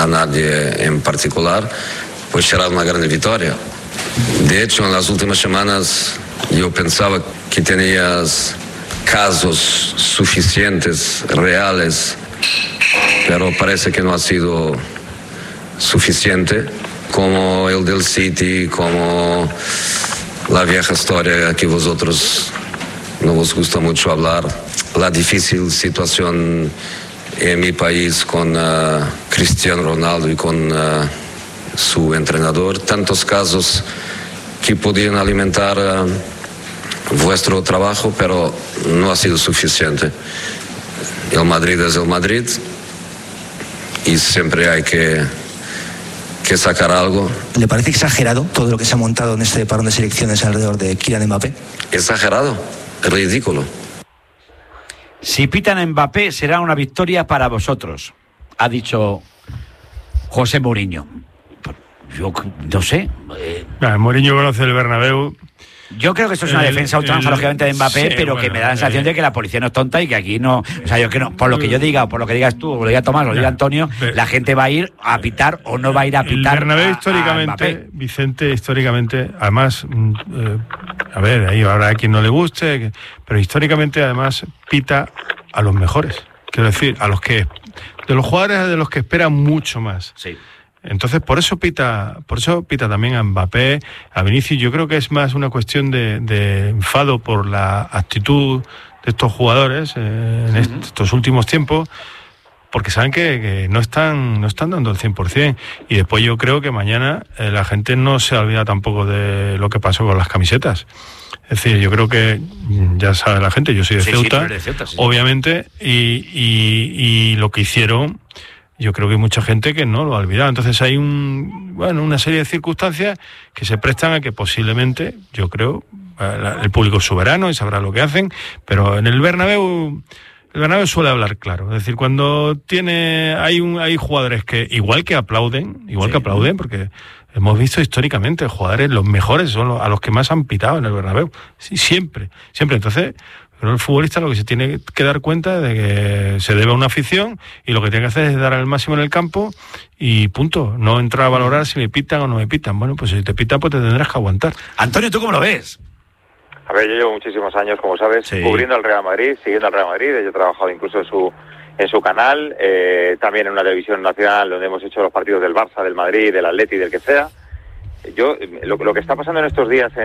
a nadie en particular, pues será una gran victoria. De hecho, en las últimas semanas yo pensaba que tenías casos suficientes, reales, pero parece que no ha sido suficiente, como el del City, como la vieja historia que vosotros no os gusta mucho hablar, la difícil situación en mi país con Cristiano Ronaldo y con su entrenador, tantos casos que podían alimentar vuestro trabajo, pero no ha sido suficiente. El Madrid es el Madrid y siempre hay que sacar algo. ¿Le parece exagerado todo lo que se ha montado en este parón de selecciones alrededor de Kylian Mbappé? Exagerado, ridículo. Si pitan a Mbappé será una victoria para vosotros, ha dicho José Mourinho. Yo no sé. Mourinho conoce el Bernabéu. Yo creo que eso es una defensa ultranza, lógicamente, de Mbappé, sí, pero bueno, que me da la sensación de que la policía no es tonta y que aquí no... O sea, yo que no, por lo que yo diga, o por lo que digas tú, o lo diga Tomás, o lo diga Antonio, la gente va a ir a pitar o no va a ir a pitar. El Bernabéu históricamente, Vicente, históricamente, además, a ver, ahí habrá quien no le guste, pero históricamente, además, pita a los mejores. Quiero decir, a los que... De los jugadores de los que esperan mucho más. Sí. Entonces, por eso pita también a Mbappé, a Vinicius. Yo creo que es más una cuestión de enfado por la actitud de estos jugadores en estos últimos tiempos, porque saben que no están dando el 100%. Y después yo creo que mañana la gente no se olvida tampoco de lo que pasó con las camisetas. Es decir, yo creo que ya sabe la gente, yo soy de Ceuta, obviamente, y lo que hicieron... Yo creo que hay mucha gente que no lo ha olvidado. Entonces hay una serie de circunstancias que se prestan a que posiblemente, yo creo, el público es soberano y sabrá lo que hacen, pero en el Bernabéu suele hablar claro. Es decir, cuando hay jugadores que igual que aplauden, porque hemos visto históricamente jugadores, los mejores son a los que más han pitado en el Bernabéu. Sí, siempre. Entonces... Pero el futbolista lo que se tiene que dar cuenta de que se debe a una afición y lo que tiene que hacer es dar el máximo en el campo y punto. No entrar a valorar si me pitan o no me pitan. Bueno, pues si te pitan, pues te tendrás que aguantar. Antonio, ¿tú cómo lo ves? A ver, yo llevo muchísimos años, como sabes, cubriendo al Real Madrid, siguiendo al Real Madrid. Yo he trabajado incluso en su canal, también en una televisión nacional donde hemos hecho los partidos del Barça, del Madrid, del Atleti, del que sea. Yo, lo que está pasando en estos días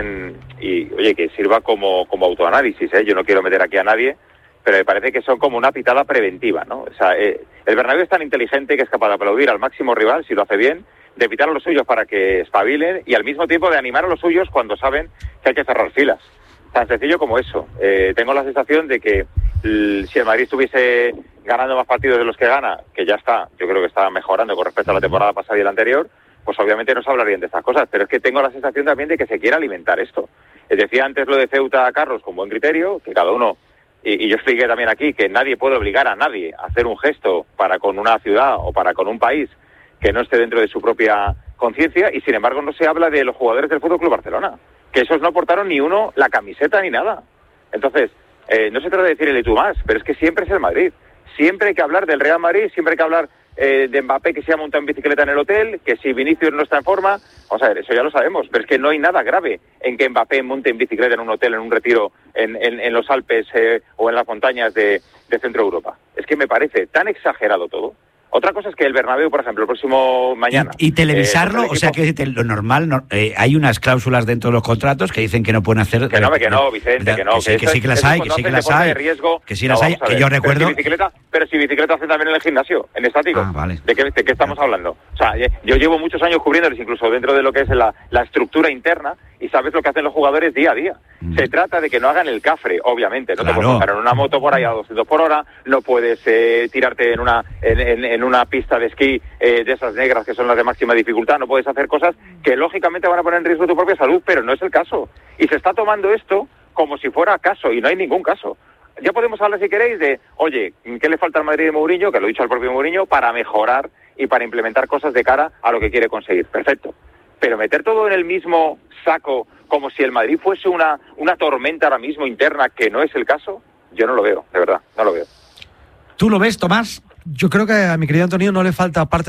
y oye, que sirva como autoanálisis, yo no quiero meter aquí a nadie, pero me parece que son como una pitada preventiva, ¿no? O sea, el Bernabéu es tan inteligente que es capaz de aplaudir al máximo rival, si lo hace bien, de pitar a los suyos para que espabilen y al mismo tiempo de animar a los suyos cuando saben que hay que cerrar filas. Tan sencillo como eso. Tengo la sensación de que si el Madrid estuviese ganando más partidos de los que gana, que ya está, yo creo que está mejorando con respecto a la temporada pasada y la anterior, pues obviamente no se hablarían de estas cosas, pero es que tengo la sensación también de que se quiere alimentar esto. Decía antes lo de Ceuta a Carlos con buen criterio, que cada uno, y yo expliqué también aquí, que nadie puede obligar a nadie a hacer un gesto para con una ciudad o para con un país que no esté dentro de su propia conciencia, y sin embargo no se habla de los jugadores del Fútbol Club Barcelona, que esos no portaron ni uno la camiseta ni nada. Entonces, no se trata de decir el y tú más, pero es que siempre es el Madrid. Siempre hay que hablar del Real Madrid, siempre hay que hablar de Mbappé que se ha montado en bicicleta en el hotel, que si Vinicius no está en forma, vamos a ver, eso ya lo sabemos, pero es que no hay nada grave en que Mbappé monte en bicicleta en un hotel, en un retiro en los Alpes o en las montañas de Centro Europa. Es que me parece tan exagerado todo. Otra cosa es que el Bernabéu, por ejemplo, el próximo mañana... Y televisarlo, o sea, que lo normal, hay unas cláusulas dentro de los contratos que dicen que no pueden hacer... Que no, Vicente, que no. Que sí que las hay, que sí que las hay. Que sí las hay, que yo recuerdo... Pero si bicicleta hacen también en el gimnasio, en estático. Vale. ¿De qué estamos hablando? O sea, yo llevo muchos años cubriéndoles, incluso dentro de lo que es la estructura interna, y sabes lo que hacen los jugadores día a día. Se trata de que no hagan el cafre, obviamente. No te puedes montar en una moto por ahí a 200 por hora, no puedes tirarte en una pista de esquí de esas negras que son las de máxima dificultad, no puedes hacer cosas que lógicamente van a poner en riesgo tu propia salud, pero no es el caso. Y se está tomando esto como si fuera caso, y no hay ningún caso. Ya podemos hablar, si queréis, de, oye, ¿qué le falta al Madrid de Mourinho? Que lo ha dicho al propio Mourinho, para mejorar y para implementar cosas de cara a lo que quiere conseguir. Perfecto. Pero meter todo en el mismo saco, como si el Madrid fuese una tormenta ahora mismo interna, que no es el caso, yo no lo veo, de verdad, no lo veo. ¿Tú lo ves, Tomás? Yo creo que a mi querido Antonio no le falta parte